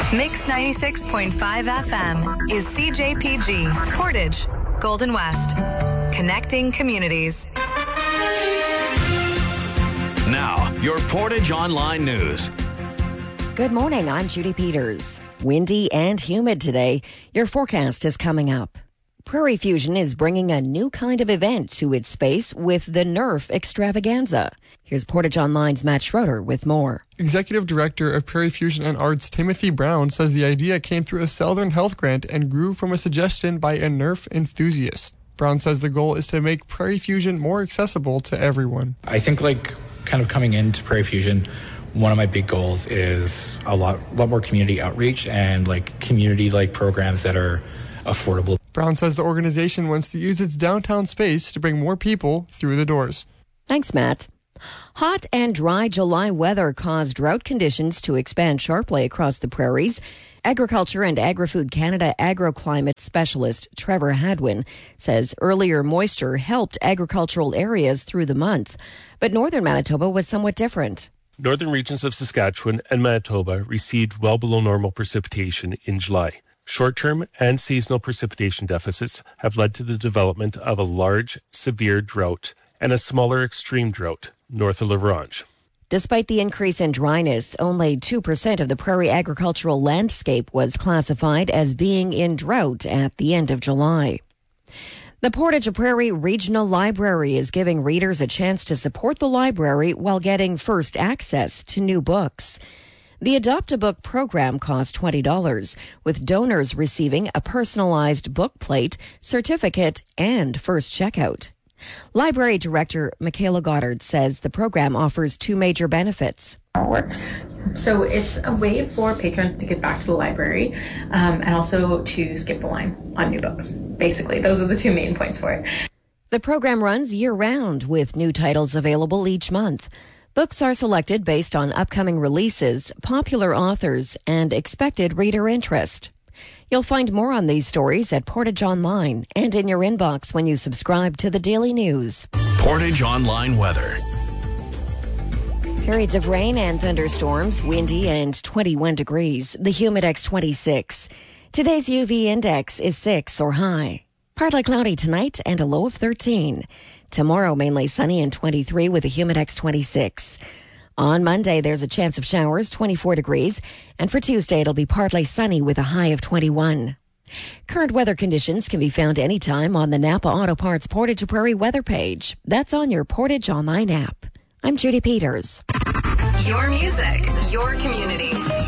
Mix 96.5 FM is CJPG, Portage, Golden West. Connecting communities. Now, your Portage Online News. Good morning, I'm Judy Peters. Windy and humid today. Your forecast is coming up. Prairie Fusion is bringing a new kind of event to its space with the Nerf Extravaganza. Here's Portage Online's Matt Schroeder with more. Executive Director of Prairie Fusion and Arts Timothy Brown says the idea came through a Southern Health grant and grew from a suggestion by a Nerf enthusiast. Brown says the goal is to make Prairie Fusion more accessible to everyone. I think kind of coming into Prairie Fusion, one of my big goals is a lot more community outreach and community programs that are affordable. Brown says the organization wants to use its downtown space to bring more people through the doors. Thanks, Matt. Hot and dry July weather caused drought conditions to expand sharply across the prairies. Agriculture and Agri-Food Canada agroclimate specialist Trevor Hadwin says earlier moisture helped agricultural areas through the month. But northern Manitoba was somewhat different. Northern regions of Saskatchewan and Manitoba received well below normal precipitation in July. Short-term and seasonal precipitation deficits have led to the development of a large, severe drought and a smaller extreme drought north of La Ronge. Despite the increase in dryness, only 2% of the prairie agricultural landscape was classified as being in drought at the end of July. The Portage Prairie Regional Library is giving readers a chance to support the library while getting first access to new books. The Adopt a Book program costs $20, with donors receiving a personalized book plate, certificate, and first checkout. Library Director Michaela Goddard says the program offers two major benefits. How it works. So it's a way for patrons to give back to the library and also to skip the line on new books. Basically, those are the two main points for it. The program runs year-round with new titles available each month. Books are selected based on upcoming releases, popular authors, and expected reader interest. You'll find more on these stories at Portage Online and in your inbox when you subscribe to the Daily News. Portage Online weather. Periods of rain and thunderstorms, windy and 21 degrees. The Humidex 26. Today's UV index is 6 or high. Partly cloudy tonight and a low of 13. Tomorrow, mainly sunny and 23 with a Humidex 26. On Monday, there's a chance of showers, 24 degrees. And for Tuesday, it'll be partly sunny with a high of 21. Current weather conditions can be found anytime on the Napa Auto Parts Portage Prairie weather page. That's on your Portage Online app. I'm Judy Peters. Your music, your community.